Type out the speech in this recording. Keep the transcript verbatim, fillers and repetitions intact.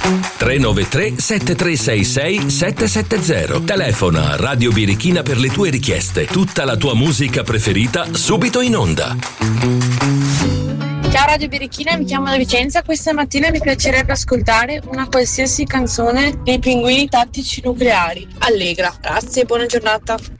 tre nove tre sette tre sei sei sette sette zero. Telefona Radio Birichina per le tue richieste. Tutta la tua musica preferita subito in onda. Ciao Radio Birichina, mi chiamo da Vicenza. Questa mattina mi piacerebbe ascoltare una qualsiasi canzone dei Pinguini Tattici Nucleari. Allegra. Grazie e buona giornata.